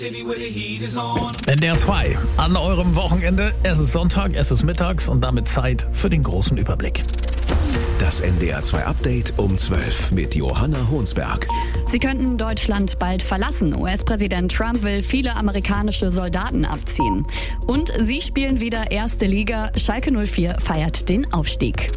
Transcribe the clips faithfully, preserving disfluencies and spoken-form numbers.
N D R zwei an eurem Wochenende. Es ist Sonntag, es ist mittags und damit Zeit für den großen Überblick. Das N D R zwei Update um zwölf mit Johanna Honsberg. Sie könnten Deutschland bald verlassen. U S-Präsident Trump will viele amerikanische Soldaten abziehen. Und sie spielen wieder erste Liga. Schalke null vier feiert den Aufstieg.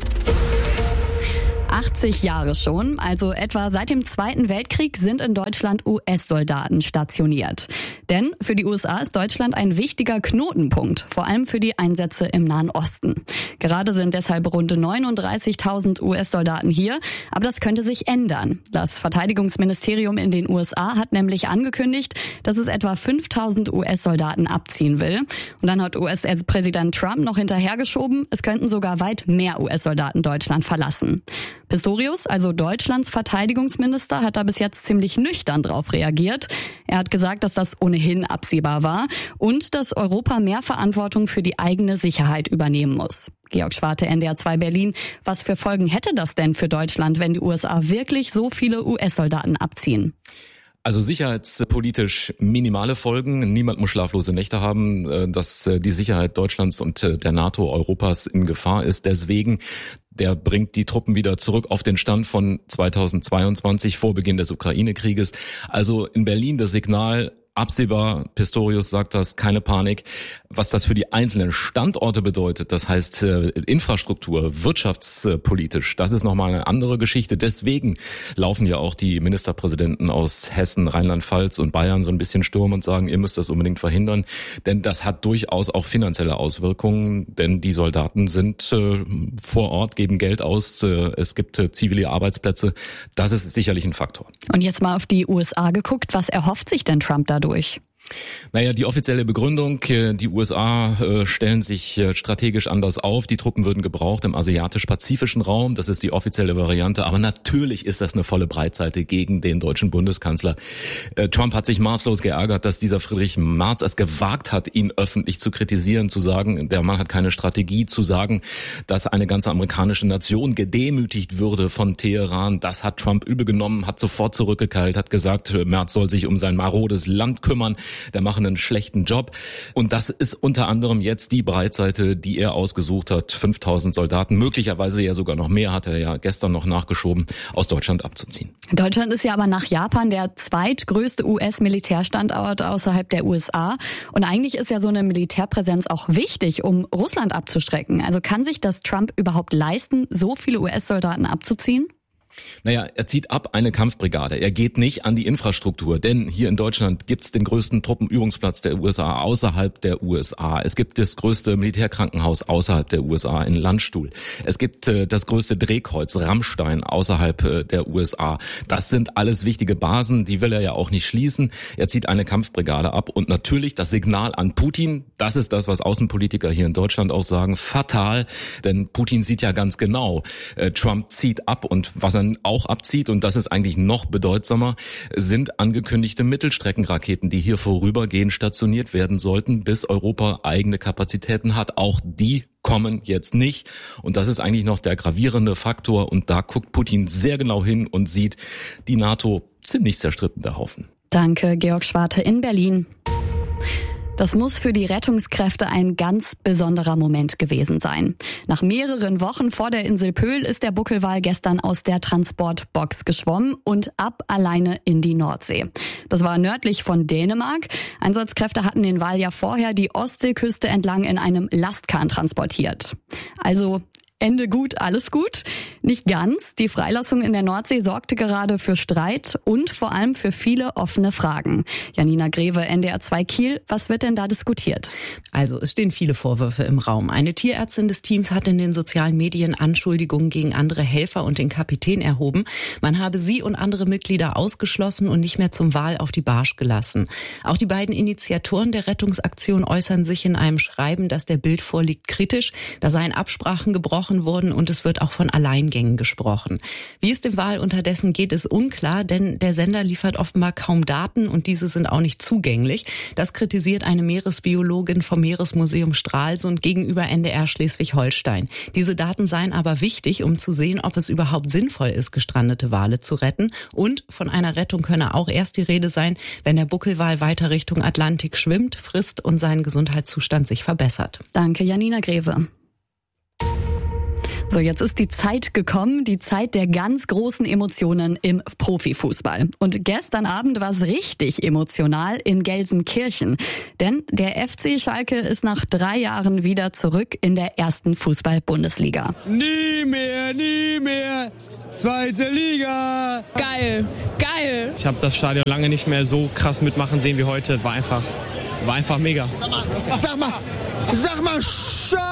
achtzig Jahre schon, also etwa seit dem Zweiten Weltkrieg, sind in Deutschland U S-Soldaten stationiert. Denn für die U S A ist Deutschland ein wichtiger Knotenpunkt, vor allem für die Einsätze im Nahen Osten. Gerade sind deshalb rund neununddreißigtausend U S-Soldaten hier, aber das könnte sich ändern. Das Verteidigungsministerium in den U S A hat nämlich angekündigt, dass es etwa fünftausend U S-Soldaten abziehen will. Und dann hat U S-Präsident Trump noch hinterhergeschoben, es könnten sogar weit mehr U S-Soldaten Deutschland verlassen. Pistorius, also Deutschlands Verteidigungsminister, hat da bis jetzt ziemlich nüchtern drauf reagiert. Er hat gesagt, dass das ohnehin absehbar war und dass Europa mehr Verantwortung für die eigene Sicherheit übernehmen muss. Georg Schwarte, N D R zwei Berlin. Was für Folgen hätte das denn für Deutschland, wenn die U S A wirklich so viele U S-Soldaten abziehen? Also sicherheitspolitisch minimale Folgen. Niemand muss schlaflose Nächte haben, dass die Sicherheit Deutschlands und der NATO, Europas in Gefahr ist. Deswegen, der bringt die Truppen wieder zurück auf den Stand von zweitausendzweiundzwanzig, vor Beginn des Ukraine-Krieges. Also in Berlin das Signal: absehbar, Pistorius sagt das, keine Panik. Was das für die einzelnen Standorte bedeutet, das heißt äh, Infrastruktur, wirtschaftspolitisch, das ist nochmal eine andere Geschichte. Deswegen laufen ja auch die Ministerpräsidenten aus Hessen, Rheinland-Pfalz und Bayern so ein bisschen Sturm und sagen, ihr müsst das unbedingt verhindern. Denn das hat durchaus auch finanzielle Auswirkungen, denn die Soldaten sind äh, vor Ort, geben Geld aus, äh, es gibt äh, zivile Arbeitsplätze. Das ist sicherlich ein Faktor. Und jetzt mal auf die U S A geguckt, was erhofft sich denn Trump dadurch? Durch. Naja, die offizielle Begründung, die U S A äh, stellen sich äh, strategisch anders auf. Die Truppen würden gebraucht im asiatisch-pazifischen Raum. Das ist die offizielle Variante. Aber natürlich ist das eine volle Breitseite gegen den deutschen Bundeskanzler. Äh, Trump hat sich maßlos geärgert, dass dieser Friedrich Merz es gewagt hat, ihn öffentlich zu kritisieren, zu sagen, der Mann hat keine Strategie, zu sagen, dass eine ganze amerikanische Nation gedemütigt würde von Teheran. Das hat Trump übel genommen, hat sofort zurückgekeilt, hat gesagt, Merz soll sich um sein marodes Land kümmern. Der machen einen schlechten Job. Und das ist unter anderem jetzt die Breitseite, die er ausgesucht hat, fünftausend Soldaten, möglicherweise ja sogar noch mehr, hat er ja gestern noch nachgeschoben, aus Deutschland abzuziehen. Deutschland ist ja aber nach Japan der zweitgrößte U S-Militärstandort außerhalb der U S A. Und eigentlich ist ja so eine Militärpräsenz auch wichtig, um Russland abzuschrecken. Also kann sich das Trump überhaupt leisten, so viele U S-Soldaten abzuziehen? Naja, er zieht ab eine Kampfbrigade. Er geht nicht an die Infrastruktur, denn hier in Deutschland gibt's den größten Truppenübungsplatz der U S A außerhalb der U S A. Es gibt das größte Militärkrankenhaus außerhalb der U S A in Landstuhl. Es gibt äh, das größte Drehkreuz Rammstein außerhalb äh, der U S A. Das sind alles wichtige Basen, die will er ja auch nicht schließen. Er zieht eine Kampfbrigade ab und natürlich das Signal an Putin, das ist das, was Außenpolitiker hier in Deutschland auch sagen, fatal, denn Putin sieht ja ganz genau, äh, Trump zieht ab und was er auch abzieht, und das ist eigentlich noch bedeutsamer, sind angekündigte Mittelstreckenraketen, die hier vorübergehend stationiert werden sollten, bis Europa eigene Kapazitäten hat. Auch die kommen jetzt nicht. Und das ist eigentlich noch der gravierende Faktor. Und da guckt Putin sehr genau hin und sieht die NATO ziemlich zerstritten, der Haufen. Danke, Georg Schwarte in Berlin. Das muss für die Rettungskräfte ein ganz besonderer Moment gewesen sein. Nach mehreren Wochen vor der Insel Pöhl ist der Buckelwal gestern aus der Transportbox geschwommen und ab alleine in die Nordsee. Das war nördlich von Dänemark. Einsatzkräfte hatten den Wal ja vorher die Ostseeküste entlang in einem Lastkahn transportiert. Also Ende gut, alles gut? Nicht ganz. Die Freilassung in der Nordsee sorgte gerade für Streit und vor allem für viele offene Fragen. Janina Greve, N D R zwei Kiel, was wird denn da diskutiert? Also es stehen viele Vorwürfe im Raum. Eine Tierärztin des Teams hat in den sozialen Medien Anschuldigungen gegen andere Helfer und den Kapitän erhoben. Man habe sie und andere Mitglieder ausgeschlossen und nicht mehr zum Wal auf die Barsch gelassen. Auch die beiden Initiatoren der Rettungsaktion äußern sich in einem Schreiben, das der Bild vorliegt, kritisch. Da seien Absprachen gebrochen gesprochen wurden und es wird auch von Alleingängen gesprochen. Wie es dem Wal unterdessen geht, ist unklar, denn der Sender liefert offenbar kaum Daten und diese sind auch nicht zugänglich. Das kritisiert eine Meeresbiologin vom Meeresmuseum Stralsund gegenüber N D R Schleswig-Holstein. Diese Daten seien aber wichtig, um zu sehen, ob es überhaupt sinnvoll ist, gestrandete Wale zu retten. Und von einer Rettung könne auch erst die Rede sein, wenn der Buckelwal weiter Richtung Atlantik schwimmt, frisst und sein Gesundheitszustand sich verbessert. Danke, Janina Greve. So, jetzt ist die Zeit gekommen, die Zeit der ganz großen Emotionen im Profifußball. Und gestern Abend war es richtig emotional in Gelsenkirchen. Denn der F C Schalke ist nach drei Jahren wieder zurück in der ersten Fußball-Bundesliga. Nie mehr, nie mehr, zweite Liga. Geil, geil. Ich habe das Stadion lange nicht mehr so krass mitmachen sehen wie heute. War einfach, war einfach mega. Sag mal, sag mal, sag mal, Schalke.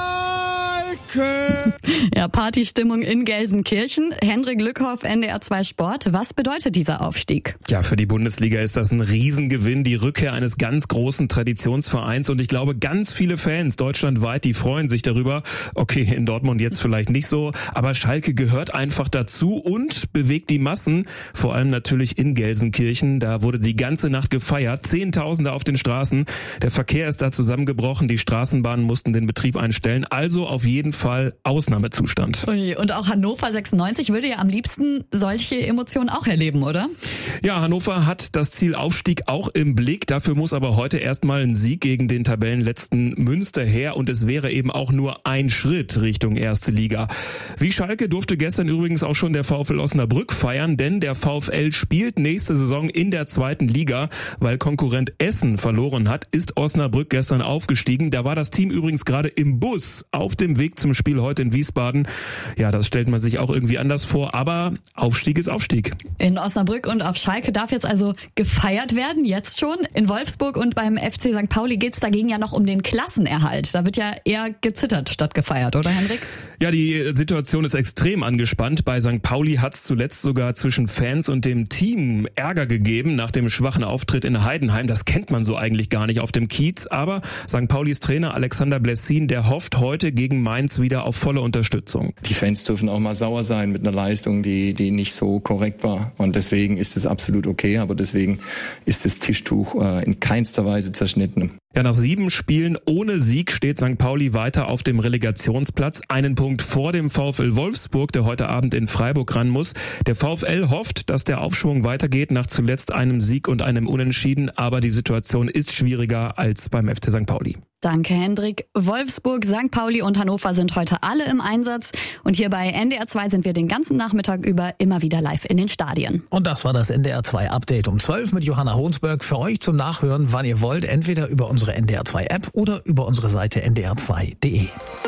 Ja, Partystimmung in Gelsenkirchen. Hendrik Lückhoff, N D R zwei Sport. Was bedeutet dieser Aufstieg? Ja, für die Bundesliga ist das ein Riesengewinn, die Rückkehr eines ganz großen Traditionsvereins. Und ich glaube, ganz viele Fans deutschlandweit, die freuen sich darüber. Okay, in Dortmund jetzt vielleicht nicht so, aber Schalke gehört einfach dazu und bewegt die Massen. Vor allem natürlich in Gelsenkirchen. Da wurde die ganze Nacht gefeiert. Zehntausende auf den Straßen. Der Verkehr ist da zusammengebrochen. Die Straßenbahnen mussten den Betrieb einstellen. Also auf jeden Fall Ausnahmezustand. Ui, und auch Hannover sechsundneunzig würde ja am liebsten solche Emotionen auch erleben, oder? Ja, Hannover hat das Ziel Aufstieg auch im Blick. Dafür muss aber heute erstmal ein Sieg gegen den Tabellenletzten Münster her und es wäre eben auch nur ein Schritt Richtung erste Liga. Wie Schalke durfte gestern übrigens auch schon der VfL Osnabrück feiern, denn der VfL spielt nächste Saison in der zweiten Liga. Weil Konkurrent Essen verloren hat, ist Osnabrück gestern aufgestiegen. Da war das Team übrigens gerade im Bus auf dem Weg zum Spiel heute in Wiesbaden. Ja, das stellt man sich auch irgendwie anders vor, aber Aufstieg ist Aufstieg. In Osnabrück und auf Schalke darf jetzt also gefeiert werden, jetzt schon. In Wolfsburg und beim F C Sankt Pauli geht es dagegen ja noch um den Klassenerhalt. Da wird ja eher gezittert statt gefeiert, oder Hendrik? Ja, die Situation ist extrem angespannt. Bei Sankt Pauli hat es zuletzt sogar zwischen Fans und dem Team Ärger gegeben nach dem schwachen Auftritt in Heidenheim. Das kennt man so eigentlich gar nicht auf dem Kiez. Aber Sankt Paulis Trainer Alexander Blessin, der hofft heute gegen Mainz wieder auf volle Unterstützung. Die Fans dürfen auch mal sauer sein mit einer Leistung, die die nicht so korrekt war. Und deswegen ist es absolut okay, aber deswegen ist das Tischtuch äh, in keinster Weise zerschnitten. Ja, nach sieben Spielen ohne Sieg steht Sankt Pauli weiter auf dem Relegationsplatz. Einen Punkt vor dem VfL Wolfsburg, der heute Abend in Freiburg ran muss. Der VfL hofft, dass der Aufschwung weitergeht nach zuletzt einem Sieg und einem Unentschieden. Aber die Situation ist schwieriger als beim F C Sankt Pauli. Danke, Hendrik. Wolfsburg, Sankt Pauli und Hannover sind heute alle im Einsatz. Und hier bei N D R zwei sind wir den ganzen Nachmittag über immer wieder live in den Stadien. Und das war das N D R zwei Update um zwölf mit Johanna Honsberg. Für euch zum Nachhören, wann ihr wollt, entweder über unsere N D R zwei App oder über unsere Seite n d r zwei punkt d e.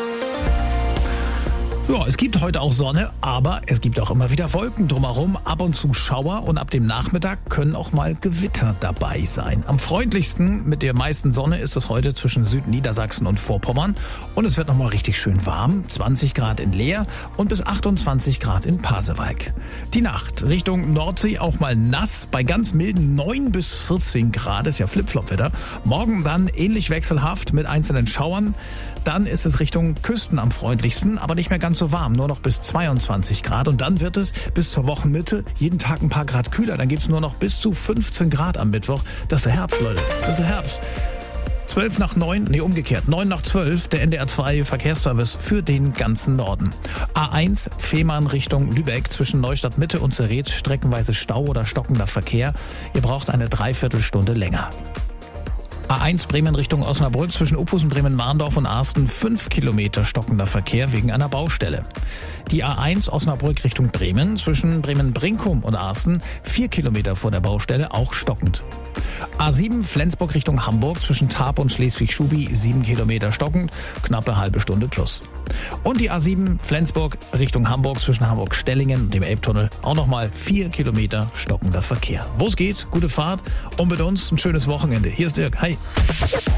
Ja, es gibt heute auch Sonne, aber es gibt auch immer wieder Wolken drumherum, ab und zu Schauer und ab dem Nachmittag können auch mal Gewitter dabei sein. Am freundlichsten mit der meisten Sonne ist es heute zwischen Südniedersachsen und Vorpommern und es wird nochmal richtig schön warm, zwanzig Grad in Leer und bis achtundzwanzig Grad in Pasewalk. Die Nacht Richtung Nordsee auch mal nass, bei ganz milden neun bis vierzehn Grad, ist ja Flip-Flop-Wetter. Morgen dann ähnlich wechselhaft mit einzelnen Schauern. Dann ist es Richtung Küsten am freundlichsten, aber nicht mehr ganz so warm, nur noch bis zweiundzwanzig Grad. Und dann wird es bis zur Wochenmitte jeden Tag ein paar Grad kühler. Dann gibt's nur noch bis zu fünfzehn Grad am Mittwoch. Das ist der Herbst, Leute. Das ist der Herbst. zwölf nach neun, nee umgekehrt, neun nach zwölf, der N D R zwei Verkehrsservice für den ganzen Norden. A eins, Fehmarn Richtung Lübeck, zwischen Neustadt Mitte und Zeretz, streckenweise Stau oder stockender Verkehr. Ihr braucht eine Dreiviertelstunde länger. A eins Bremen Richtung Osnabrück, zwischen Uphusen, Bremen-Marndorf und Arsten, fünf Kilometer stockender Verkehr wegen einer Baustelle. Die A eins Osnabrück Richtung Bremen, zwischen Bremen-Brinkum und Arsten, vier Kilometer vor der Baustelle, auch stockend. A sieben Flensburg Richtung Hamburg, zwischen Tarp und Schleswig-Schubi, sieben Kilometer stockend, knappe halbe Stunde plus. Und die A sieben Flensburg Richtung Hamburg, zwischen Hamburg-Stellingen und dem Elbtunnel, auch nochmal vier Kilometer stockender Verkehr. Wo es geht, gute Fahrt und mit uns ein schönes Wochenende. Hier ist Dirk, hi.